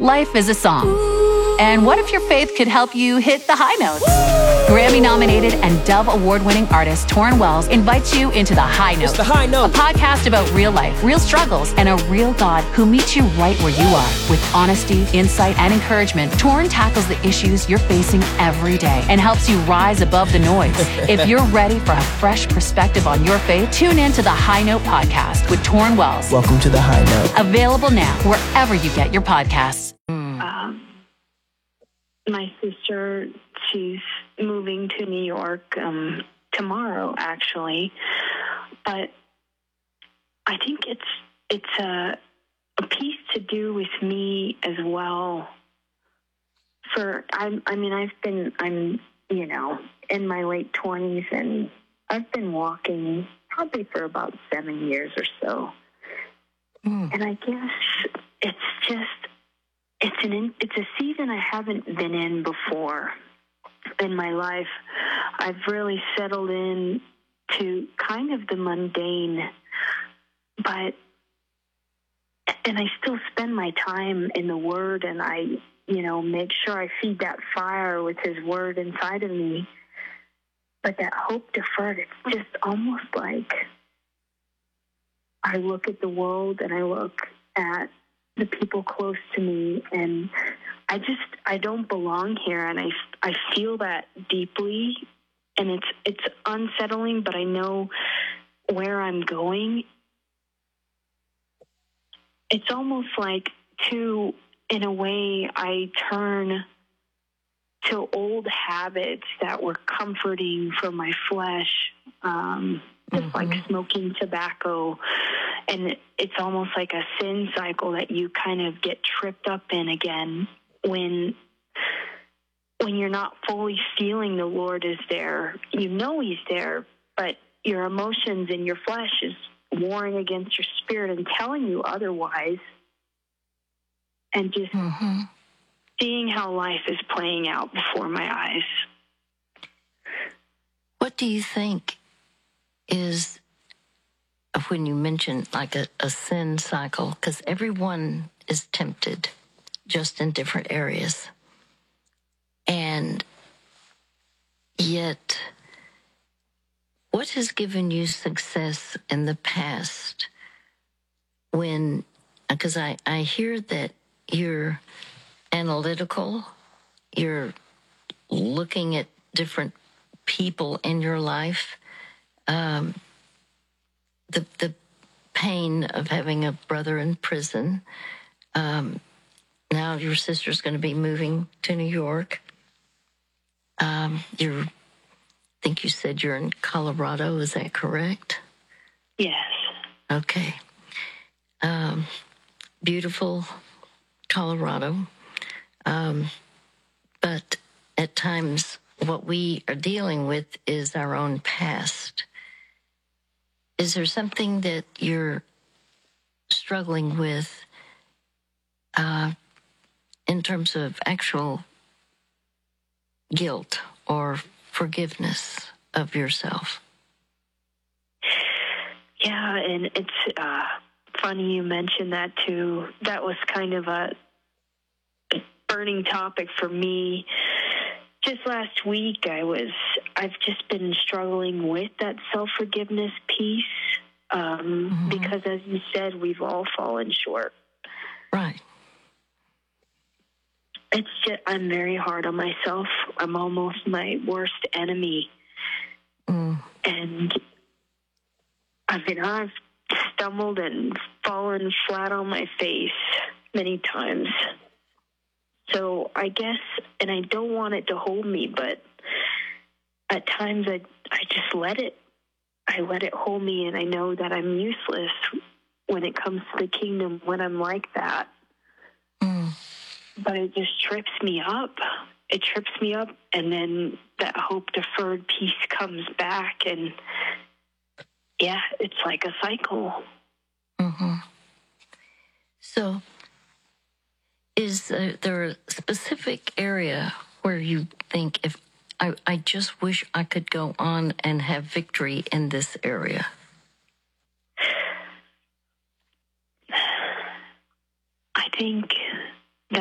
Life is a song. And what if your faith could help you hit the high notes? Grammy-nominated and Dove Award-winning artist Torrin Wells invites you into The High Note. It's The High Note. A podcast about real life, real struggles, and a real God who meets you right where you are. With honesty, insight, and encouragement, Torrin tackles the issues you're facing every day and helps you rise above the noise. If you're ready for a fresh perspective on your faith, tune in to The High Note podcast with Torrin Wells. Welcome to The High Note. Available now wherever you get your podcasts. My sister, she's moving to New York tomorrow, actually. But I think it's a piece to do with me as well. I'm in my late 20s, and I've been walking probably for about 7 years or so. And I guess it's a season I haven't been in before in my life. I've really settled in to kind of the mundane, and I still spend my time in the Word, and I, make sure I feed that fire with His Word inside of me. But that hope deferred, it's just almost like I look at the world and I look at the people close to me, and I don't belong here, and I feel that deeply, and it's unsettling, but I know where I'm going. It's almost like, in a way, I turn to old habits that were comforting for my flesh, just like smoking tobacco. And it's almost like a sin cycle that you kind of get tripped up in again when you're not fully feeling the Lord is there. You know He's there, but your emotions and your flesh is warring against your spirit and telling you otherwise. And just seeing how life is playing out before my eyes. What do you think is, when you mention like a sin cycle, because everyone is tempted just in different areas. And yet, what has given you success in the past when, because I hear that you're analytical, you're looking at different people in your life, the pain of having a brother in prison. Now your sister's going to be moving to New York. I think you said you're in Colorado. Is that correct? Yes. Okay. Beautiful Colorado. But at times what we are dealing with is our own past. Is there something that you're struggling with in terms of actual guilt or forgiveness of yourself? Yeah, and it's funny you mentioned that too. That was kind of a burning topic for me. Just last week, I've just been struggling with that self-forgiveness piece because, as you said, we've all fallen short. Right. It's just, I'm very hard on myself. I'm almost my worst enemy. And I've stumbled and fallen flat on my face many times. So I guess, and I don't want it to hold me, but at times I just let it. I let it hold me, and I know that I'm useless when it comes to the kingdom when I'm like that. But it just trips me up. It trips me up, and then that hope-deferred piece comes back, and yeah, it's like a cycle. So is there a specific area where you think, if I just wish I could go on and have victory in this area? I think